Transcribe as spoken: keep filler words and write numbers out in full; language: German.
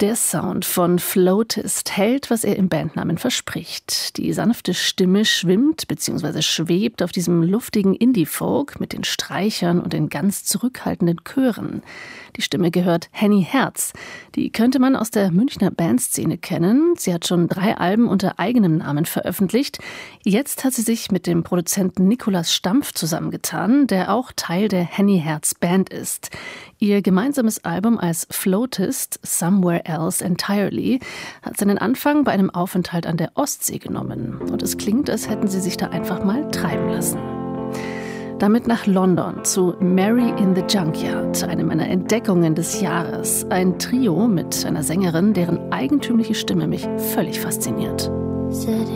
Der Sound von Floatist hält, was er im Bandnamen verspricht. Die sanfte Stimme schwimmt bzw. schwebt auf diesem luftigen Indie-Folk mit den Streichern und den ganz zurückhaltenden Chören. Die Stimme gehört Henny Herz. Die könnte man aus der Münchner Bandszene kennen. Sie hat schon drei Alben unter eigenem Namen veröffentlicht. Jetzt hat sie sich mit dem Produzenten Nikolaus Stampf zusammengetan, der auch Teil der Henny Herz Band ist. Ihr gemeinsames Album als Floatist, Somewhere Else Entirely, hat seinen Anfang bei einem Aufenthalt an der Ostsee genommen. Und es klingt, als hätten sie sich da einfach mal treiben lassen. Damit nach London zu Mary in the Junkyard, eine meiner Entdeckungen des Jahres. Ein Trio mit einer Sängerin, deren eigentümliche Stimme mich völlig fasziniert.